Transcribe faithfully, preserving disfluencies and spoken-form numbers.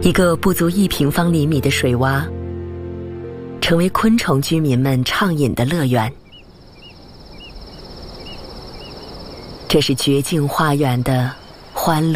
一个不足一平方厘米的水洼，成为昆虫居民们畅饮的乐园。这是绝境花园的欢乐